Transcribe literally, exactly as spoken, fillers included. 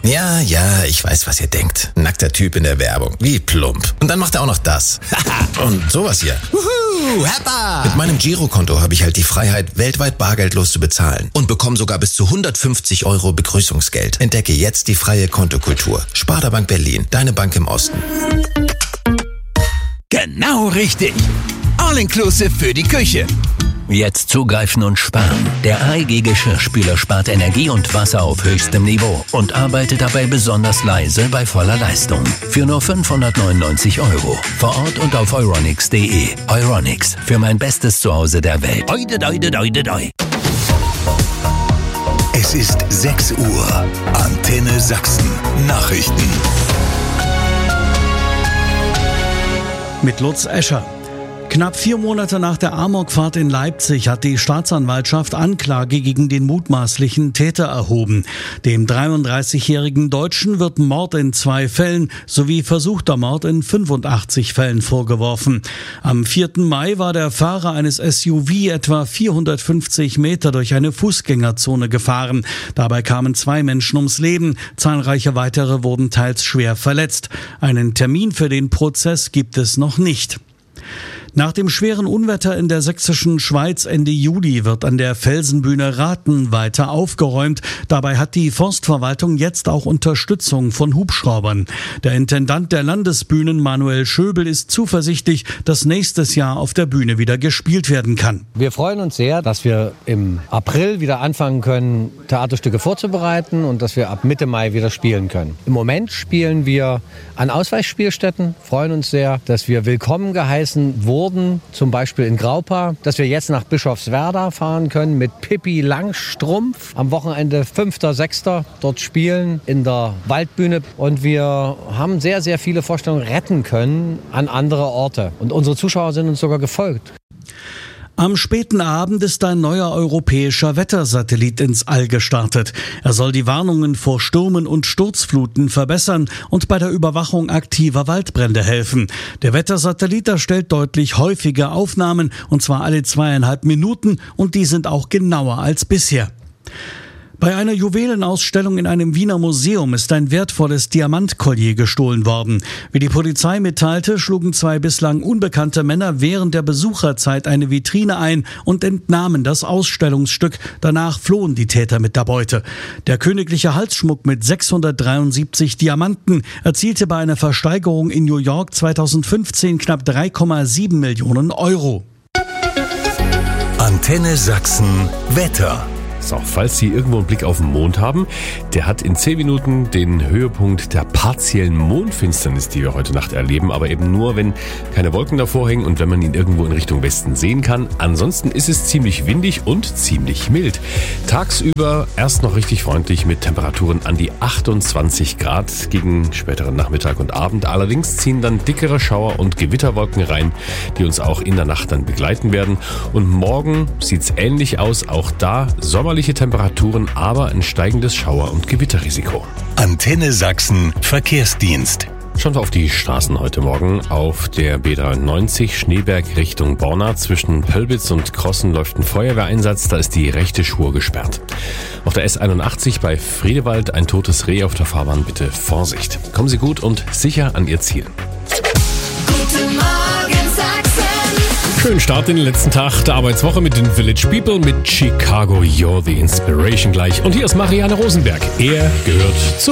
Ja, ja, ich weiß, was ihr denkt. Nackter Typ in der Werbung. Wie plump. Und dann macht er auch noch das. Und sowas hier. Wuhu, Happa! Mit meinem Girokonto habe ich halt die Freiheit, weltweit bargeldlos zu bezahlen. Und bekomme sogar bis zu hundertfünfzig Euro Begrüßungsgeld. Entdecke jetzt die freie Kontokultur. Sparda Bank Berlin, deine Bank im Osten. Genau richtig. All-inclusive für die Küche. Jetzt zugreifen und sparen. Der A E G Geschirrspüler spart Energie und Wasser auf höchstem Niveau und arbeitet dabei besonders leise bei voller Leistung. Für nur fünfhundertneunundneunzig Euro. Vor Ort und auf euronics punkt de. Euronics, für mein bestes Zuhause der Welt. Oide, oide, oide, oide. Es ist sechs Uhr. Antenne Sachsen. Nachrichten. Mit Lutz Escher. Knapp vier Monate nach der Amokfahrt in Leipzig hat die Staatsanwaltschaft Anklage gegen den mutmaßlichen Täter erhoben. Dem dreiunddreißigjährigen Deutschen wird Mord in zwei Fällen sowie versuchter Mord in fünfundachtzig Fällen vorgeworfen. Am vierten Mai war der Fahrer eines S U V etwa vierhundertfünfzig Meter durch eine Fußgängerzone gefahren. Dabei kamen zwei Menschen ums Leben. Zahlreiche weitere wurden teils schwer verletzt. Einen Termin für den Prozess gibt es noch nicht. Nach dem schweren Unwetter in der sächsischen Schweiz Ende Juli wird an der Felsenbühne Rathen weiter aufgeräumt. Dabei hat die Forstverwaltung jetzt auch Unterstützung von Hubschraubern. Der Intendant der Landesbühnen Manuel Schöbel ist zuversichtlich, dass nächstes Jahr auf der Bühne wieder gespielt werden kann. Wir freuen uns sehr, dass wir im April wieder anfangen können, Theaterstücke vorzubereiten und dass wir ab Mitte Mai wieder spielen können. Im Moment spielen wir an Ausweichspielstätten, freuen uns sehr, dass wir willkommen geheißen wurden. Zum Beispiel in Graupa, dass wir jetzt nach Bischofswerda fahren können mit Pippi Langstrumpf. Am Wochenende fünfter sechster dort spielen in der Waldbühne. Und wir haben sehr, sehr viele Vorstellungen retten können an andere Orte. Und unsere Zuschauer sind uns sogar gefolgt. Am späten Abend ist ein neuer europäischer Wettersatellit ins All gestartet. Er soll die Warnungen vor Stürmen und Sturzfluten verbessern und bei der Überwachung aktiver Waldbrände helfen. Der Wettersatellit erstellt deutlich häufige Aufnahmen, und zwar alle zweieinhalb Minuten, und die sind auch genauer als bisher. Bei einer Juwelenausstellung in einem Wiener Museum ist ein wertvolles Diamantkollier gestohlen worden. Wie die Polizei mitteilte, schlugen zwei bislang unbekannte Männer während der Besucherzeit eine Vitrine ein und entnahmen das Ausstellungsstück. Danach flohen die Täter mit der Beute. Der königliche Halsschmuck mit sechshundertdreiundsiebzig Diamanten erzielte bei einer Versteigerung in New York zweitausendfünfzehn knapp drei Komma sieben Millionen Euro. Antenne Sachsen Wetter. So, falls Sie irgendwo einen Blick auf den Mond haben, der hat in zehn Minuten den Höhepunkt der partiellen Mondfinsternis, die wir heute Nacht erleben, aber eben nur, wenn keine Wolken davor hängen und wenn man ihn irgendwo in Richtung Westen sehen kann. Ansonsten ist es ziemlich windig und ziemlich mild. Tagsüber erst noch richtig freundlich mit Temperaturen an die achtundzwanzig Grad. Gegen späteren Nachmittag und Abend allerdings ziehen dann dickere Schauer und Gewitterwolken rein, die uns auch in der Nacht dann begleiten werden. Und morgen sieht's ähnlich aus, auch da sommerliche Temperaturen, aber ein steigendes Schauer- und Gewitterrisiko. Antenne Sachsen Verkehrsdienst. Schauen wir auf die Straßen heute Morgen. Auf der B dreiundneunzig Schneeberg Richtung Borna zwischen Pölbitz und Krossen läuft ein Feuerwehreinsatz, da ist die rechte Spur gesperrt. Auf der S einundachtzig bei Friedewald ein totes Reh auf der Fahrbahn, bitte Vorsicht. Kommen Sie gut und sicher an Ihr Ziel. Guten Morgen Sachsen. Schönen Start in den letzten Tag der Arbeitswoche mit den Village People mit Chicago, You're the Inspiration gleich. Und hier ist Marianne Rosenberg. Er gehört zu